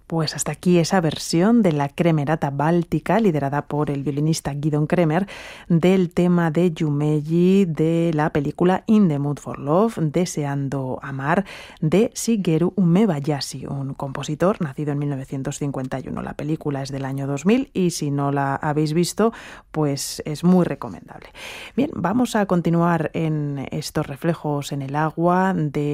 Pues hasta aquí esa versión de la Cremerata Báltica, liderada por el violinista Gidon Kremer, del tema de Yumeji de la película In the Mood for Love, Deseando Amar, de Shigeru Umebayashi, un compositor nacido en 1951. La película es del año 2000 y si no la habéis visto, pues es muy recomendable. Bien, vamos a continuar en estos reflejos en el agua de